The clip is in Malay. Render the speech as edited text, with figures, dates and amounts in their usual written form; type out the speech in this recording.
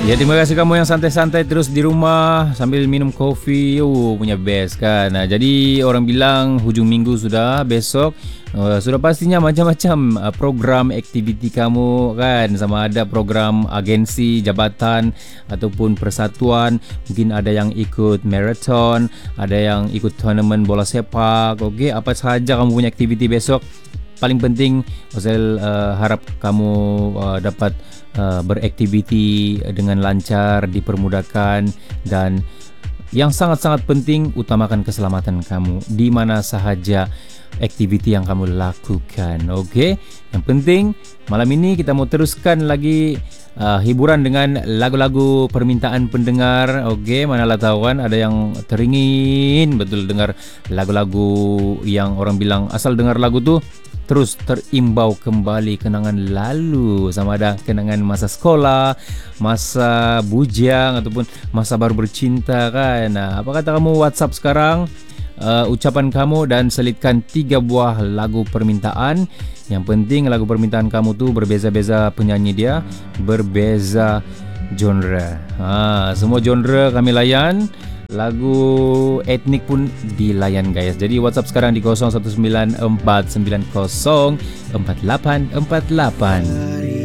Ya, terima kasih kamu yang santai-santai terus di rumah sambil minum kopi. Punya best kan. Nah, jadi orang bilang hujung minggu sudah, besok sudah pastinya macam-macam program aktiviti kamu kan. Sama ada program agensi, jabatan ataupun persatuan. Mungkin ada yang ikut marathon, ada yang ikut tournament bola sepak. Okey, apa sahaja kamu punya aktiviti besok. Paling penting Ozel harap kamu dapat beraktiviti dengan lancar, dipermudahkan, dan yang sangat-sangat penting utamakan keselamatan kamu di mana sahaja aktiviti yang kamu lakukan. Okey, yang penting malam ini kita mau teruskan lagi hiburan dengan lagu-lagu permintaan pendengar. Okey, manalah tahu kan ada yang teringin betul dengar lagu-lagu yang orang bilang asal dengar lagu tu terus terimbau kembali kenangan lalu, sama ada kenangan masa sekolah, masa bujang ataupun masa baru bercinta kan. Nah, apa kata kamu WhatsApp sekarang ucapan kamu dan selitkan 3 buah lagu permintaan. Yang penting lagu permintaan kamu tu berbeza-beza penyanyi dia, berbeza genre. Semua genre kami layan. Lagu etnik pun dilayan guys. Jadi WhatsApp sekarang di 0194904848.